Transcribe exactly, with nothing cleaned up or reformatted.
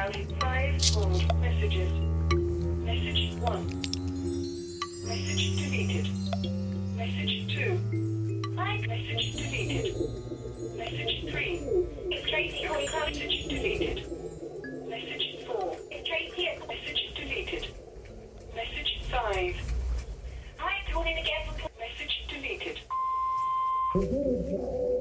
have five old messages. Message one. Message deleted. Message two. Hi. Message deleted. Message three. It's Tracy calling. Message deleted. Message four. It's Tracy. Message deleted. Message five. Hi, calling again. Message deleted.